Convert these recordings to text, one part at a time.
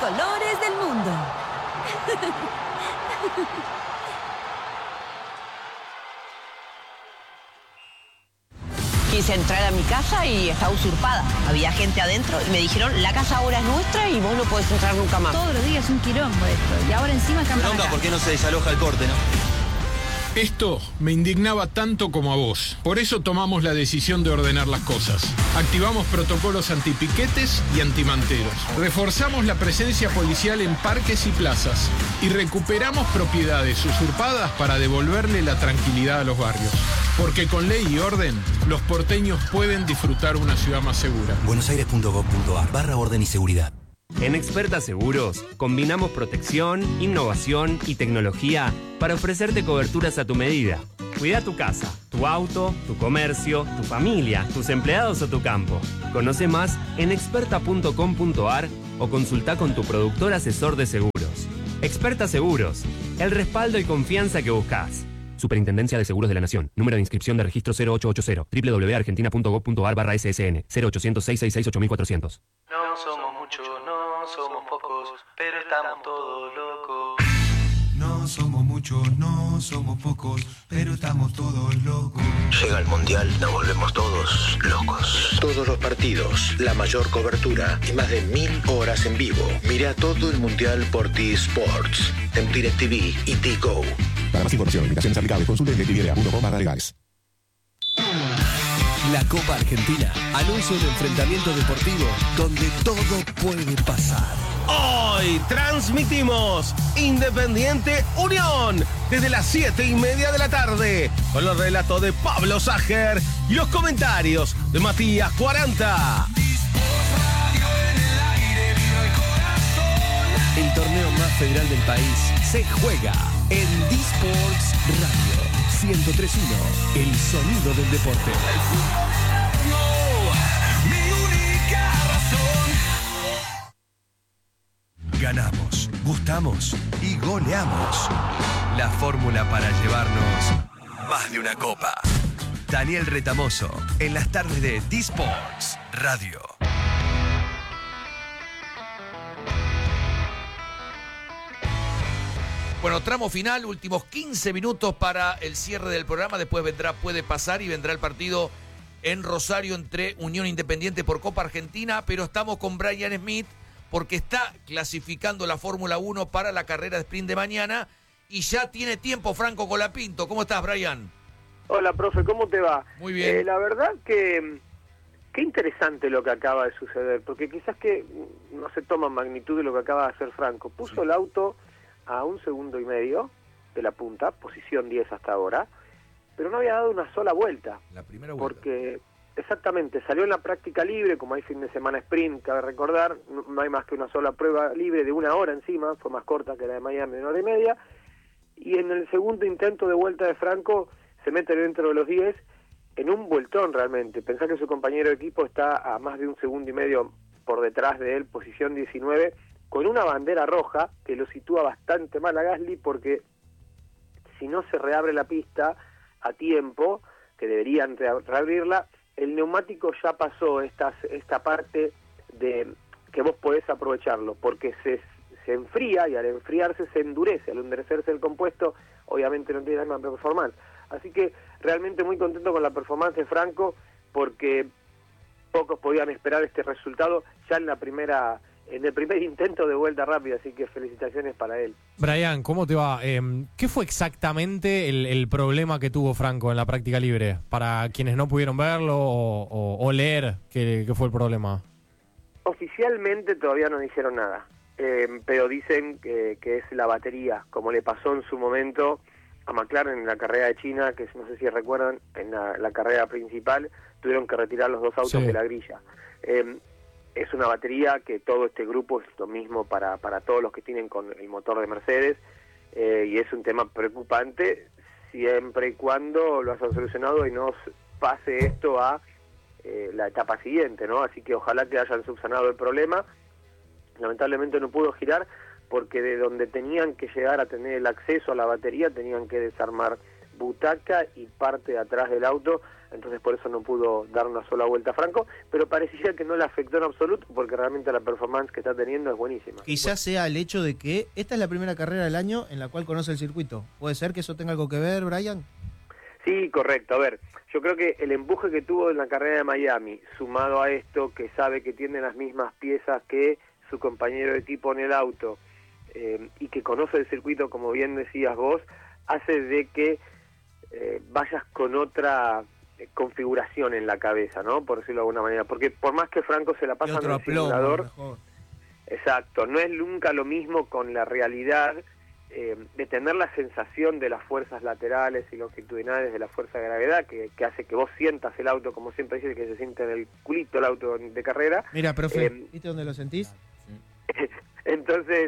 colores del mundo. Quise entrar a mi casa y estaba usurpada. Había gente adentro y me dijeron, la casa ahora es nuestra y vos no podés entrar nunca más. Todos los días un quilombo esto. Y ahora encima acá. Bronca, ¿por qué no se desaloja el corte, no? Esto me indignaba tanto como a vos. Por eso tomamos la decisión de ordenar las cosas. Activamos protocolos antipiquetes y antimanteros. Reforzamos la presencia policial en parques y plazas. Y recuperamos propiedades usurpadas para devolverle la tranquilidad a los barrios. Porque con ley y orden, los porteños pueden disfrutar una ciudad más segura. buenosaires.gov.ar/orden y seguridad. En Experta Seguros, combinamos protección, innovación y tecnología para ofrecerte coberturas a tu medida. Cuida tu casa, tu auto, tu comercio, tu familia, tus empleados o tu campo. Conoce más en experta.com.ar o consulta con tu productor asesor de seguros. Experta Seguros, el respaldo y confianza que buscas. Superintendencia de Seguros de la Nación. Número de inscripción de registro 0880. www.argentina.gov.ar/ssn. 0800-666-8400. No somos muchos, no somos pocos, pero estamos todos locos. No somos muchos, no somos pocos, pero estamos todos locos. Llega el Mundial, nos volvemos todos locos. Todos los partidos, la mayor cobertura y más de 1000 horas en vivo. Mira todo el Mundial por T-Sports, en DirecTV y T-Go. Para más información, limitaciones aplicables, consulte DirecTV.com/legales. La Copa Argentina anuncia un enfrentamiento deportivo donde todo puede pasar. Hoy transmitimos Independiente Unión desde las 7:30 de la tarde con los relatos de Pablo Sager y los comentarios de Matías 40. El torneo más federal del país se juega en D-Sports Radio 103.1, el sonido del deporte. Ganamos, gustamos y goleamos. La fórmula para llevarnos más de una copa. Daniel Retamoso, en las tardes de D-Sports Radio. Bueno, tramo final, últimos 15 minutos para el cierre del programa. Después vendrá Puede Pasar y vendrá el partido en Rosario entre Unión Independiente por Copa Argentina. Pero estamos con Brian Smith porque está clasificando la Fórmula 1 para la carrera de sprint de mañana y ya tiene tiempo Franco Colapinto. ¿Cómo estás, Brian? Hola, profe, ¿cómo te va? Muy bien. La verdad que qué interesante lo que acaba de suceder, porque quizás que no se toma magnitud de lo que acaba de hacer Franco. Puso el auto a 1,5 segundos de la punta, posición 10 hasta ahora, pero no había dado una sola vuelta. La primera vuelta. Porque, exactamente, salió en la práctica libre, como hay fin de semana sprint, cabe recordar, no hay más que una sola prueba libre de 1 hora encima, fue más corta que la de Miami, 1 hora y media, y en el segundo intento de vuelta de Franco se mete dentro de los 10 en un vueltón realmente. Pensá que su compañero de equipo está a más de 1,5 segundos por detrás de él, posición 19, con una bandera roja que lo sitúa bastante mal a Gasly, porque si no se reabre la pista a tiempo, que deberían reabrirla, el neumático ya pasó esta parte de que vos podés aprovecharlo, porque se enfría y al enfriarse se endurece. Al endurecerse el compuesto, obviamente no tiene la misma performance. Así que realmente muy contento con la performance de Franco, porque pocos podían esperar este resultado ya en el primer intento de vuelta rápida, así que felicitaciones para él. Brian, ¿cómo te va? ¿Qué fue exactamente el problema que tuvo Franco en la práctica libre? Para quienes no pudieron verlo o leer, ¿qué fue el problema? Oficialmente todavía no dijeron nada, pero dicen que es la batería, como le pasó en su momento a McLaren en la carrera de China, que no sé si recuerdan, en la carrera principal tuvieron que retirar los 2 autos de la grilla. Es una batería que todo este grupo es lo mismo para todos los que tienen con el motor de Mercedes, y es un tema preocupante siempre y cuando lo hayan solucionado y no pase esto a la etapa siguiente, ¿no? Así que ojalá que hayan subsanado el problema. Lamentablemente no pudo girar porque de donde tenían que llegar a tener el acceso a la batería tenían que desarmar butaca y parte de atrás del auto, entonces por eso no pudo dar una sola vuelta a Franco, pero parecía que no le afectó en absoluto, porque realmente la performance que está teniendo es buenísima. Quizás sea el hecho de que esta es la primera carrera del año en la cual conoce el circuito. ¿Puede ser que eso tenga algo que ver, Brian? Sí, correcto. A ver, yo creo que el empuje que tuvo en la carrera de Miami, sumado a esto, que sabe que tiene las mismas piezas que su compañero de equipo en el auto, y que conoce el circuito, como bien decías vos, hace de que vayas con otra configuración en la cabeza, ¿no? Por decirlo de alguna manera, porque por más que Franco se la pasa en el simulador, exacto, no es nunca lo mismo con la realidad, de tener la sensación de las fuerzas laterales y longitudinales de la fuerza de gravedad que hace que vos sientas el auto, como siempre dice, que se siente en el culito el auto de carrera. Mira, profe, ¿viste dónde lo sentís? Entonces,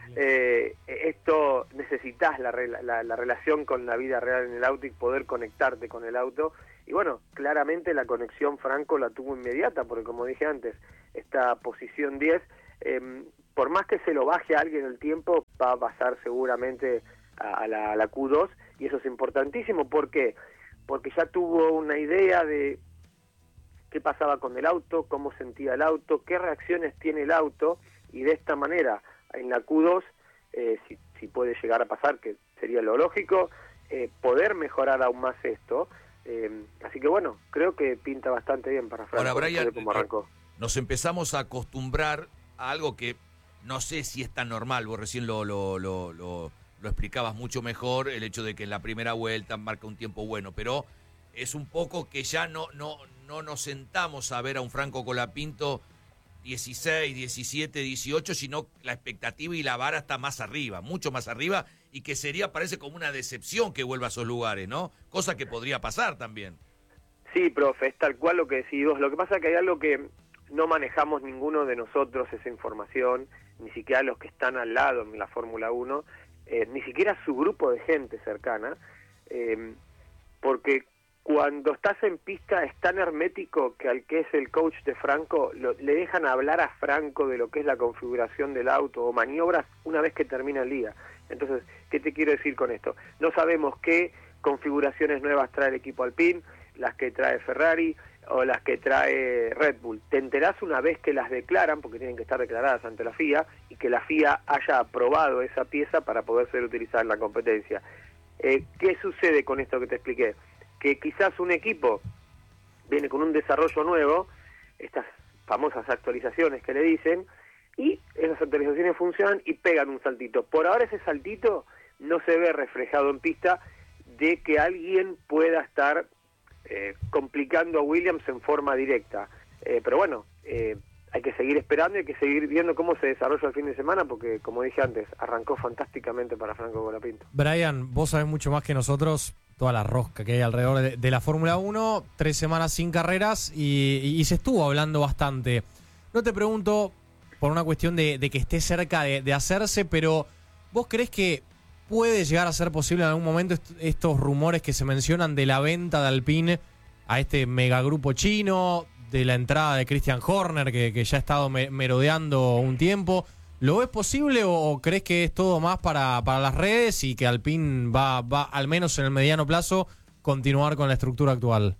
esto necesitas la relación con la vida real en el auto y poder conectarte con el auto. Y bueno, claramente la conexión Franco la tuvo inmediata, porque como dije antes, esta posición 10, por más que se lo baje a alguien el tiempo, va a pasar seguramente a la Q2, y eso es importantísimo. ¿Por qué? Porque ya tuvo una idea de qué pasaba con el auto, cómo sentía el auto, qué reacciones tiene el auto, y de esta manera, en la Q2, si puede llegar a pasar, que sería lo lógico, poder mejorar aún más esto. Así que bueno, creo que pinta bastante bien para Franco. Ahora, Brian, cómo arrancó. Nos empezamos a acostumbrar a algo que no sé si es tan normal. Vos recién lo explicabas mucho mejor, el hecho de que en la primera vuelta marca un tiempo bueno, pero es un poco que ya no nos sentamos a ver a un Franco Colapinto 16, 17, 18, sino la expectativa y la vara está más arriba, mucho más arriba, y que sería, parece como una decepción que vuelva a esos lugares, ¿no? Cosa que podría pasar también. Sí, profe, es tal cual lo que decís vos. Lo que pasa es que hay algo que no manejamos ninguno de nosotros, esa información, ni siquiera los que están al lado en la Fórmula 1, ni siquiera su grupo de gente cercana, porque cuando estás en pista es tan hermético que al que es el coach de Franco le dejan hablar a Franco de lo que es la configuración del auto o maniobras una vez que termina el día. Entonces, ¿qué te quiero decir con esto? No sabemos qué configuraciones nuevas trae el equipo Alpine, las que trae Ferrari o las que trae Red Bull. Te enterás una vez que las declaran, porque tienen que estar declaradas ante la FIA, y que la FIA haya aprobado esa pieza para poder ser utilizada en la competencia. ¿Qué sucede con esto que te expliqué? Que quizás un equipo viene con un desarrollo nuevo, estas famosas actualizaciones que le dicen, y esas actualizaciones funcionan y pegan un saltito. Por ahora ese saltito no se ve reflejado en pista de que alguien pueda estar complicando a Williams en forma directa. Pero bueno, hay que seguir esperando y hay que seguir viendo cómo se desarrolla el fin de semana, porque como dije antes, arrancó fantásticamente para Franco Colapinto. Brian, vos sabés mucho más que nosotros toda la rosca que hay alrededor de la Fórmula 1, 3 semanas sin carreras y se estuvo hablando bastante. No te pregunto por una cuestión de que esté cerca de hacerse, pero ¿vos creés que puede llegar a ser posible en algún momento estos rumores que se mencionan de la venta de Alpine a este megagrupo chino, de la entrada de Christian Horner, que ya ha estado merodeando un tiempo? ¿Lo ves posible o crees que es todo más para las redes y que Alpine va, al menos en el mediano plazo, continuar con la estructura actual?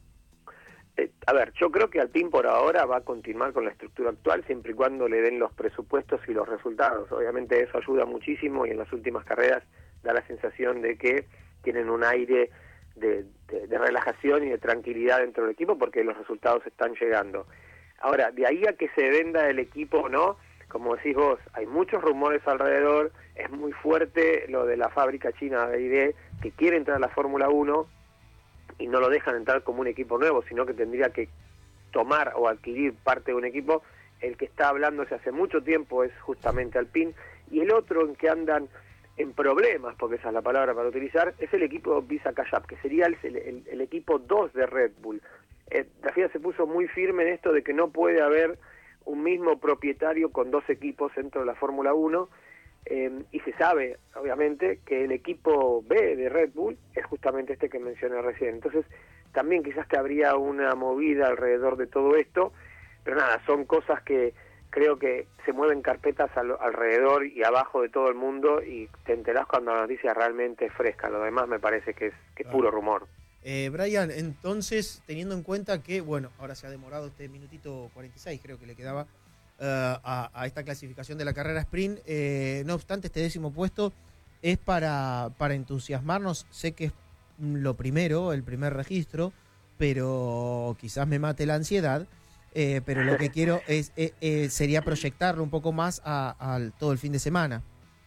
A ver, yo creo que Alpine por ahora va a continuar con la estructura actual siempre y cuando le den los presupuestos y los resultados. Obviamente eso ayuda muchísimo y en las últimas carreras da la sensación de que tienen un aire de relajación y de tranquilidad dentro del equipo porque los resultados están llegando. Ahora, de ahí a que se venda el equipo o no, como decís vos, hay muchos rumores alrededor, es muy fuerte lo de la fábrica china de ID que quiere entrar a la Fórmula 1 y no lo dejan entrar como un equipo nuevo, sino que tendría que tomar o adquirir parte de un equipo. El que está hablándose hace mucho tiempo es justamente Alpine, y el otro en que andan en problemas, porque esa es la palabra para utilizar, es el equipo Visa Cash App, que sería el equipo 2 de Red Bull. La FIA se puso muy firme en esto de que no puede haber un mismo propietario con dos equipos dentro de la Fórmula 1, y se sabe, obviamente, que el equipo B de Red Bull es justamente este que mencioné recién. Entonces, también quizás que habría una movida alrededor de todo esto, pero nada, son cosas que creo que se mueven carpetas alrededor y abajo de todo el mundo y te enterás cuando la noticia realmente es fresca. Lo demás me parece que es puro rumor. Brian, entonces, teniendo en cuenta que, bueno, ahora se ha demorado este minutito 46, creo que le quedaba a esta clasificación de la carrera sprint, no obstante, este 10º puesto es para entusiasmarnos. Sé que es lo primero, el primer registro, pero quizás me mate la ansiedad, pero lo que quiero sería proyectarlo un poco más a todo el fin de semana.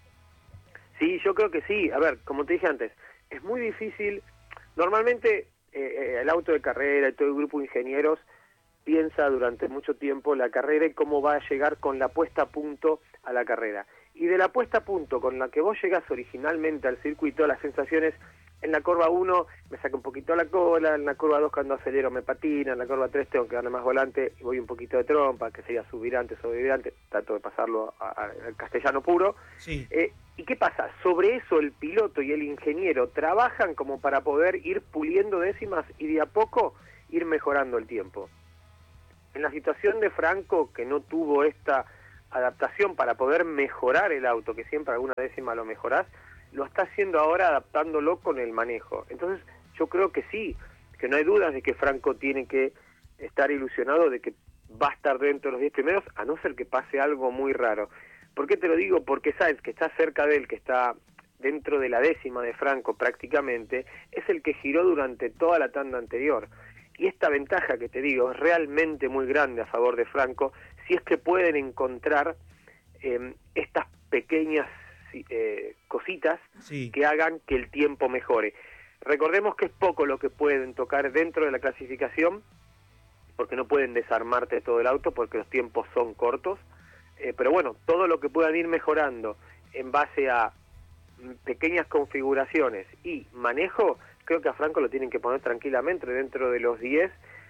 Sí, yo creo que sí. A ver, como te dije antes, es muy difícil. Normalmente el auto de carrera y todo el grupo de ingenieros piensa durante mucho tiempo la carrera y cómo va a llegar con la puesta a punto a la carrera. Y de la puesta a punto con la que vos llegás originalmente al circuito, las sensaciones: en la curva 1 me saca un poquito la cola, en la curva 2 cuando acelero me patina, en la curva 3 tengo que darle más volante y voy un poquito de trompa, que sería subvirante, sobrevirante, trato de pasarlo al castellano puro. Sí. ¿Y qué pasa? Sobre eso el piloto y el ingeniero trabajan como para poder ir puliendo décimas y de a poco ir mejorando el tiempo. En la situación de Franco, que no tuvo esta adaptación para poder mejorar el auto, que siempre alguna décima lo mejorás, lo está haciendo ahora adaptándolo con el manejo. Entonces yo creo que sí, que no hay dudas de que Franco tiene que estar ilusionado de que va a estar dentro de los 10 primeros, a no ser que pase algo muy raro. ¿Por qué te lo digo? Porque Sainz, que está cerca de él, que está dentro de la décima de Franco prácticamente, es el que giró durante toda la tanda anterior. Y esta ventaja que te digo es realmente muy grande a favor de Franco, si es que pueden encontrar estas pequeñas cositas que hagan que el tiempo mejore. Recordemos que es poco lo que pueden tocar dentro de la clasificación, porque no pueden desarmarte todo el auto, porque los tiempos son cortos, pero bueno, todo lo que puedan ir mejorando en base a pequeñas configuraciones y manejo, creo que a Franco lo tienen que poner tranquilamente dentro de los 10,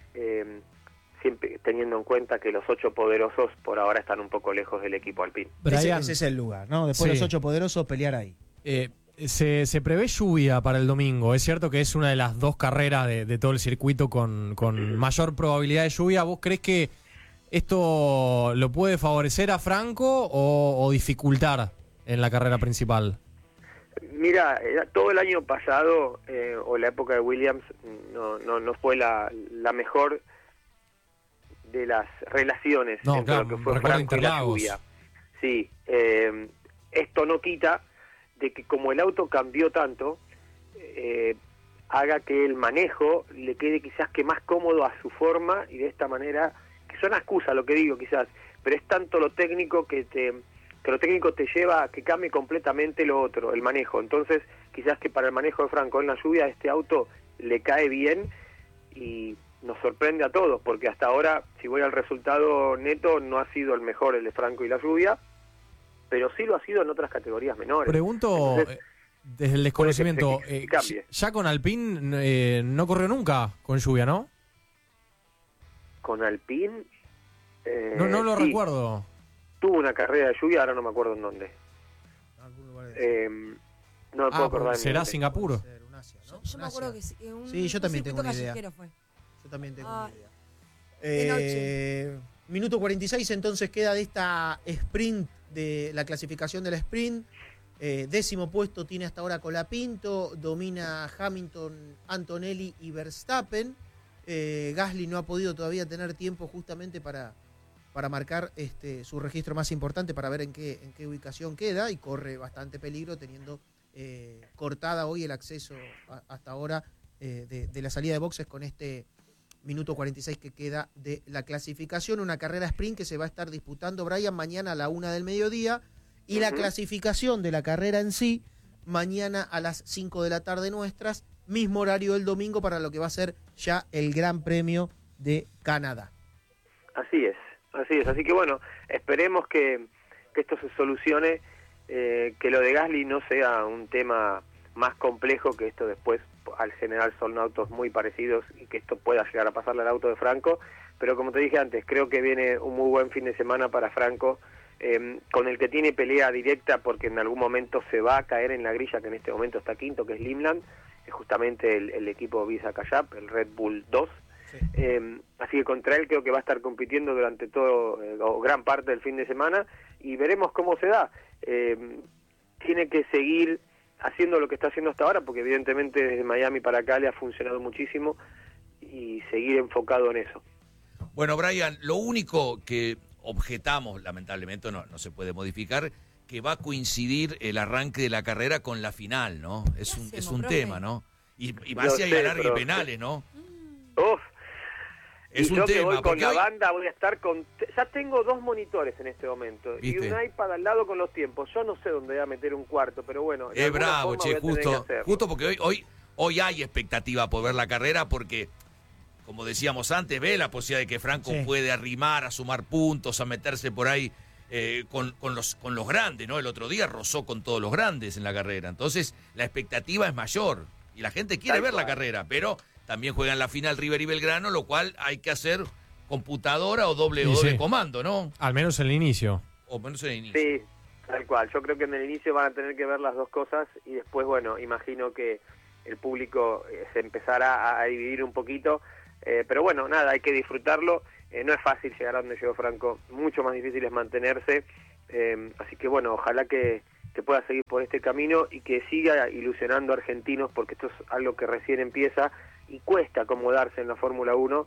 siempre teniendo en cuenta que los 8 poderosos por ahora están un poco lejos del equipo Alpine. Ese es el lugar, ¿no? Después los 8 poderosos pelear ahí. Se prevé lluvia para el domingo. Es cierto que es una de las 2 carreras de todo el circuito con mayor probabilidad de lluvia. ¿Vos crees que esto lo puede favorecer a Franco o dificultar en la carrera principal? Mira, todo el año pasado, o la época de Williams, no fue la mejor de las relaciones entre lo que fue Franco y la lluvia. Sí, esto no quita de que como el auto cambió tanto, haga que el manejo le quede quizás que más cómodo a su forma, y de esta manera, que suena excusa lo que digo quizás, pero es tanto lo técnico que lo técnico te lleva a que cambie completamente lo otro, el manejo. Entonces quizás que para el manejo de Franco en la lluvia este auto le cae bien y nos sorprende a todos, porque hasta ahora, si voy al resultado neto, no ha sido el mejor el de Franco y la lluvia, pero sí lo ha sido en otras categorías menores. Pregunto, entonces, desde el desconocimiento, que cambie. ya con Alpine no corrió nunca con lluvia, ¿no? Con Alpine... no lo sí, recuerdo. tuvo una carrera de lluvia, ahora no me acuerdo en dónde. No me puedo acordar. ¿Será Singapur? Yo me acuerdo que sí, yo también tengo una idea. Fue. Yo también tengo una idea. Minuto 46 entonces queda de esta sprint, de la clasificación de la sprint. 10º puesto tiene hasta ahora Colapinto, domina Hamilton, Antonelli y Verstappen. Gasly no ha podido todavía tener tiempo justamente para marcar su registro más importante, para ver en qué ubicación queda, y corre bastante peligro teniendo cortada hoy el acceso hasta ahora de la salida de boxes con este minuto 46 que queda de la clasificación. Una carrera sprint que se va a estar disputando, Brian, mañana a la 1 del mediodía, y la clasificación de la carrera en sí mañana a las 5 de la tarde nuestras, mismo horario del domingo para lo que va a ser ya el Gran Premio de Canadá. Así es. Así que bueno, esperemos que esto se solucione, que lo de Gasly no sea un tema más complejo, que esto después al general son autos muy parecidos y que esto pueda llegar a pasarle al auto de Franco, pero como te dije antes, creo que viene un muy buen fin de semana para Franco, con el que tiene pelea directa, porque en algún momento se va a caer en la grilla, que en este momento está quinto, que es Limland, es justamente el equipo Visa Kayap, el Red Bull 2. Así que contra él creo que va a estar compitiendo durante todo o gran parte del fin de semana, y veremos cómo se da. Tiene que seguir haciendo lo que está haciendo hasta ahora, porque evidentemente desde Miami para acá le ha funcionado muchísimo, y seguir enfocado en eso. Bueno, Brian, lo único que objetamos, lamentablemente no se puede modificar, que va a coincidir el arranque de la carrera con la final, ¿no? Es un tema, ¿no? Y más si hay alargue y penales, ¿no? Uf. Es y un yo tema, que voy con porque la hoy- banda voy a estar con... Ya tengo 2 monitores en este momento, ¿Viste? y un iPad al lado con los tiempos. Yo no sé dónde voy a meter un cuarto, pero bueno. de Es alguna bravo, forma che, voy a tener que hacerlo. justo porque hoy hay expectativa por ver la carrera, porque, como decíamos antes, ve la posibilidad de que Franco puede arrimar, a sumar puntos, a meterse por ahí con los grandes, ¿no? El otro día rozó con todos los grandes en la carrera. Entonces, la expectativa es mayor y la gente quiere ver la carrera, pero también juegan la final River y Belgrano, lo cual hay que hacer computadora o doble comando, ¿no? Al menos en el inicio. O menos en el inicio. Sí, tal cual. Yo creo que en el inicio van a tener que ver las dos cosas, y después, bueno, imagino que el público se empezará a dividir un poquito. Pero bueno, nada, hay que disfrutarlo. No es fácil llegar a donde llegó Franco, mucho más difícil es mantenerse. Así que bueno, ojalá que pueda seguir por este camino y que siga ilusionando a argentinos, porque esto es algo que recién empieza y cuesta acomodarse en la Fórmula 1.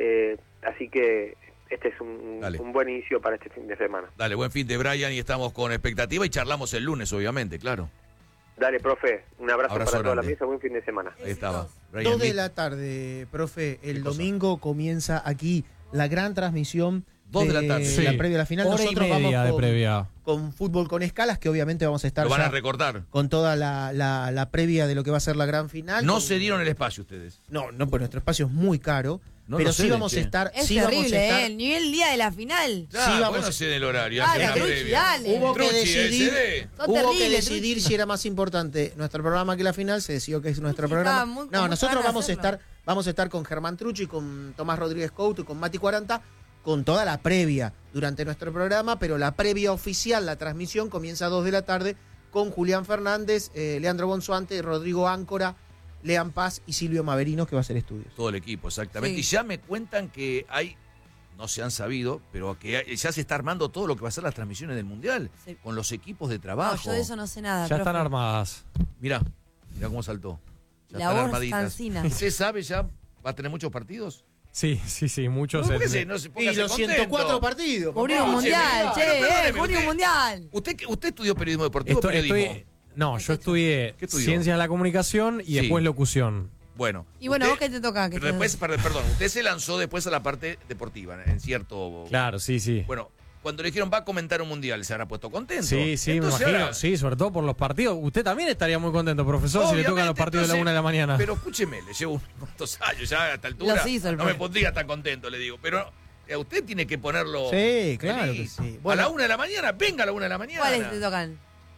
Así que este es un buen inicio para este fin de semana. Dale, buen fin de Brian, y estamos con expectativa y charlamos el lunes, obviamente, claro. Dale, profe, un abrazo para toda la grande. mesa, buen fin de semana. Ahí estaba. 2 de la tarde, profe. El domingo comienza aquí la gran transmisión 2 de la tarde. la Sí. previa a la final. Hora y Nosotros media vamos de con, previa. con Fútbol con Escalas, que obviamente vamos a estar Lo van ya a recordar. con toda la previa de lo que va a ser la gran final. No se dieron el espacio ustedes. No, pues nuestro espacio es muy caro. No pero lo sí ceden, vamos che. a estar. Es sí vamos a terrible, estar- el nivel día de la final. Sí, vamos bueno, a- sé del horario. Ah, hace la Truchi, previa. dale. Hubo que Truchi, decidir, SD. Son hubo que terribles, decidir Truchi. si era más importante nuestro programa que la final. Se decidió que es nuestro Truchi programa. estaba muy- con No, muchas nosotros ganas de hacerlo. vamos a estar con Germán Truchi, con Tomás Rodríguez Couto y con Mati 40, con toda la previa durante nuestro programa, pero la previa oficial, la transmisión, comienza a 2 de la tarde con Julián Fernández, Leandro Bonsuante, Rodrigo Áncora, Lean Paz y Silvio Maverinos, que va a hacer estudios. Todo el equipo, exactamente. Sí. Y ya me cuentan que hay, no se han sabido, pero que ya se está armando todo lo que va a ser las transmisiones del Mundial, Sí. con los equipos de No, trabajo. yo de eso no sé nada. Ya están profe. armadas. Mirá cómo saltó. Ya La están voz armaditas. cansina. ¿Usted sabe ya? ¿Va a tener muchos partidos? Sí, muchos. ¿Por qué en- no se Y póngase los contento? 104 partidos. Junio papá. mundial, pero perdóneme, junio usted- mundial. ¿Usted estudió periodismo deportivo o periodismo? yo estudié ¿Qué estudió? Ciencias de la Comunicación y Sí. después Locución. Bueno. Y bueno, usted- ¿vos qué te toca? Pero después, perdón, usted se lanzó después a la parte deportiva, en cierto... Claro, sí. Bueno, cuando le dijeron va a comentar un mundial, se habrá puesto contento. Sí, me Entonces, imagino. ahora- Sí, sobre todo por los partidos. Usted también estaría muy contento, profesor, si le tocan los Obviamente, partidos de la entonces, 1 de la mañana. Pero escúcheme, le llevo unos cuantos años ya a esta altura. Los hizo el no me profe. pondría tan contento, le digo. Pero usted tiene que ponerlo. Sí, claro feliz. que sí. A Bueno. la 1 de la mañana, venga a la 1 de la mañana. ¿Cuáles te tocan?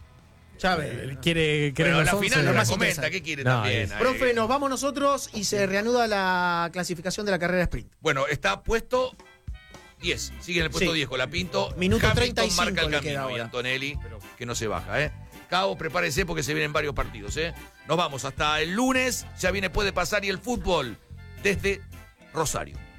Chávez. Quiere Pero los la 11, final no lo la más comenta, interesante. ¿qué quiere No, también? es- Profe, nos vamos nosotros y se reanuda la clasificación de la carrera sprint. Bueno, está puesto 10. Sigue en el puesto Sí. 10 con la Pinto. Minuto Hamilton 35 marca el le queda camino y ahora. Antonelli que no se baja, ¿eh? Cabo, prepárese porque se vienen varios partidos, ¿eh? Nos vamos hasta el lunes. Ya viene Puede Pasar y el fútbol desde Rosario.